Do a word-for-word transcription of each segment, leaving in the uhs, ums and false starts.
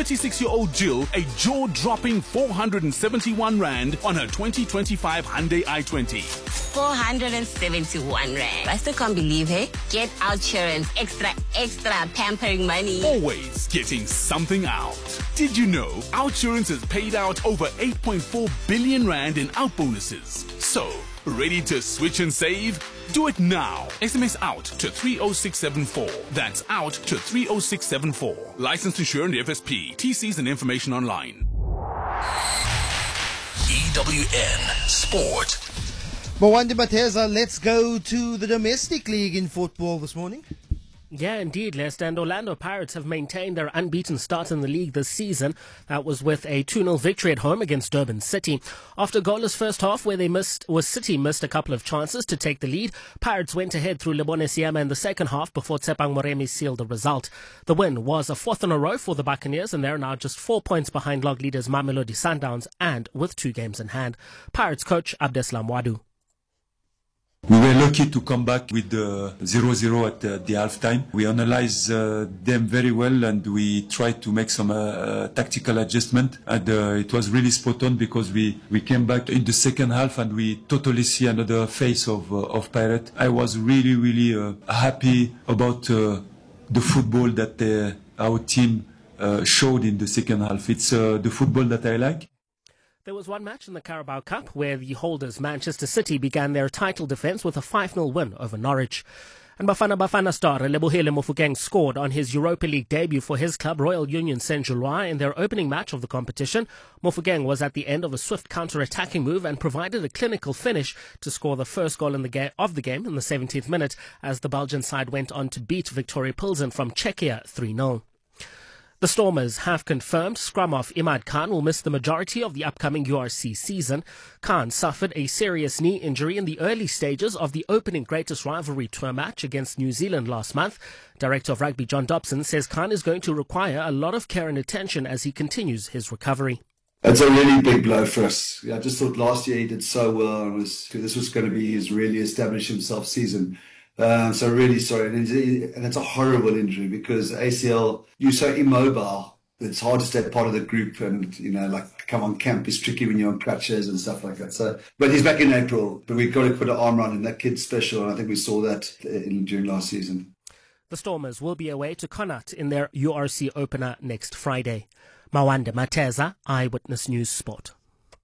thirty-six-year-old Jill a jaw-dropping four hundred seventy-one rand on her twenty twenty-five Hyundai i twenty. four hundred seventy-one rand. I still can't believe it. Get Outsurance extra, extra pampering money. Always getting something out. Did you know Outsurance has paid out over eight point four billion rand in out bonuses? So, ready to switch and save? Do it now. S M S out to three oh six seven four. That's out to three oh six seven four. Licensed insured F S P. T Cs and information online. E W N Sport. Mwande Mateza, let's go to the domestic league in football this morning. Yeah, indeed, Leicester and Orlando Pirates have maintained their unbeaten start in the league this season. That was with a two nil victory at home against Durban City. After a goalless first half where they missed, was City missed a couple of chances to take the lead, Pirates went ahead through Lebone Siama in the second half before Tsepang Moremi sealed the result. The win was a fourth in a row for the Buccaneers, and they're now just four points behind log leaders Mamelodi Sundowns and with two games in hand. Pirates coach Abdeslam Wadu. We were lucky to come back with the zero zero at uh, the halftime. We analyzed uh, them very well and we tried to make some uh, uh, tactical adjustment. And uh, it was really spot on because we, we came back in the second half and we totally see another face of uh, of Pirate. I was really, really uh, happy about uh, the football that uh, our team uh, showed in the second half. It's uh, the football that I like. There was one match in the Carabao Cup where the holders Manchester City began their title defence with a five nil win over Norwich. And Bafana Bafana star Lebohile Mofokeng scored on his Europa League debut for his club Royal Union Saint-Gilloise in their opening match of the competition. Mofokeng was at the end of a swift counter-attacking move and provided a clinical finish to score the first goal in the ga- of the game in the seventeenth minute as the Belgian side went on to beat Victoria Pilsen from Czechia three nil. The Stormers have confirmed scrum half Imad Khan will miss the majority of the upcoming U R C season. Khan suffered a serious knee injury in the early stages of the opening Greatest Rivalry Tour match against New Zealand last month. Director of Rugby John Dobson says Khan is going to require a lot of care and attention as he continues his recovery. It's a really big blow for us. I just thought last year he did so well and was, this was going to be his really establish himself season. Um, so really sorry, and it's, and it's a horrible injury because A C L, you're so immobile. It's hard to stay part of the group, and you know, like come on camp is tricky when you're on crutches and stuff like that. So, but he's back in April. But we've got to put an arm around him. That kid's special, and I think we saw that in, during last season. The Stormers will be away to Connacht in their U R C opener next Friday. Mwande Mateza, Eyewitness News Sport.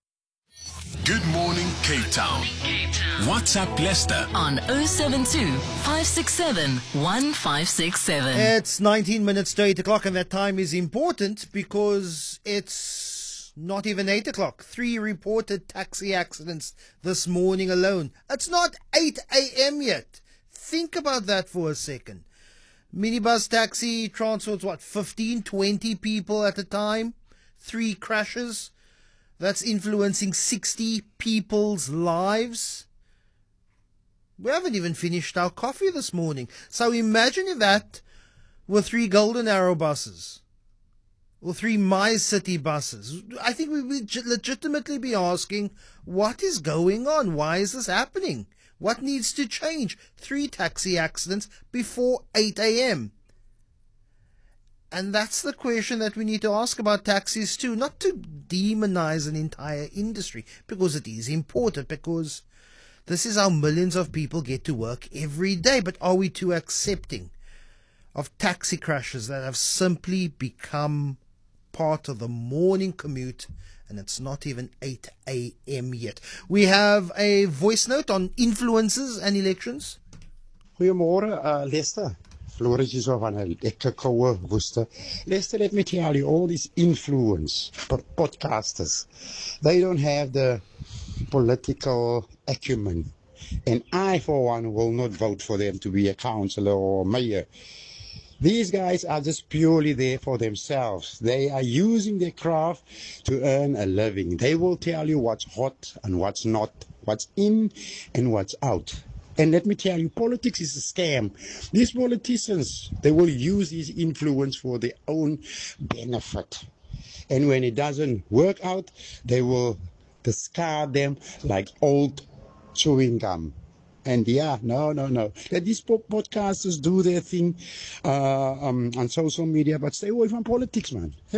Good morning, Cape Town. WhatsApp Leicester on oh seven two, five six seven, one five six seven. It's nineteen minutes to eight o'clock, and that time is important because it's not even eight o'clock. Three reported taxi accidents this morning alone. It's not eight a.m. yet. Think about that for a second. Minibus taxi transports, what, fifteen, twenty people at a time? Three crashes. That's influencing sixty people's lives. We haven't even finished our coffee this morning. So imagine if that were three Golden Arrow buses. Or three My City buses. I think we would legitimately be asking, what is going on? Why is this happening? What needs to change? Three taxi accidents before eight a.m. And that's the question that we need to ask about taxis too. Not to demonize an entire industry, because it is important, because this is how millions of people get to work every day. But are we too accepting of taxi crashes that have simply become part of the morning commute, and it's not even eight a.m. yet? We have a voice note on influences and elections. Goeiemorgen, uh, Leicester. Floris is van 'n lekker koue woeste. Lester, let me tell you, all these influence podcasters, they don't have the political acumen. And I, for one, will not vote for them to be a councillor or mayor. These guys are just purely there for themselves. They are using their craft to earn a living. They will tell you what's hot and what's not, what's in and what's out. And let me tell you, politics is a scam. These politicians, they will use this influence for their own benefit. And when it doesn't work out, they will discard them like old chewing gum. And yeah, no, no, no. Let these podcasters do their thing uh, um, on social media, but stay away from politics, man.